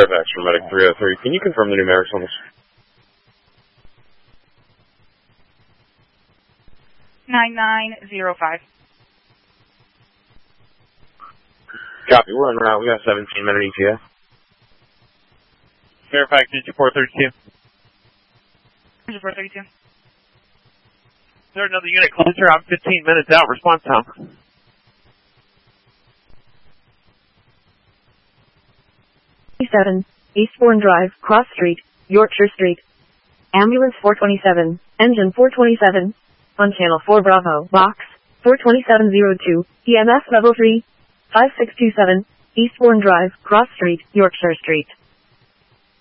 Fairfax from Medic 303. Can you confirm the numerics on this? 9905. Copy. We're en route. We got 17-minute ETA. Fairfax, engine 432. Engine 432. Is there another unit closer? I'm 15 minutes out. Response time. Eastbourne Drive, Cross Street, Yorkshire Street. Ambulance 427, engine 427. On channel 4 Bravo, box 42702, EMS level 3, 5627, Eastbourne Drive, Cross Street, Yorkshire Street.